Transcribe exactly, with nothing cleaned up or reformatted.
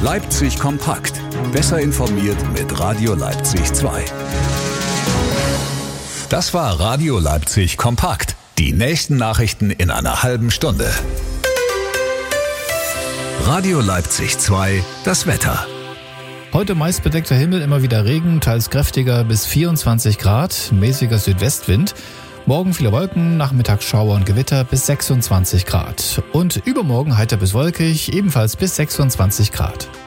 Leipzig kompakt. Besser informiert mit Radio Leipzig zwei. Das war Radio Leipzig kompakt. Die nächsten Nachrichten in einer halben Stunde. Radio Leipzig zwei, das Wetter. Heute meist bedeckter Himmel, immer wieder Regen, teils kräftiger bis vierundzwanzig Grad, mäßiger Südwestwind. Morgen viele Wolken, nachmittags Schauer und Gewitter bis sechsundzwanzig Grad. Und übermorgen heiter bis wolkig, ebenfalls bis sechsundzwanzig Grad.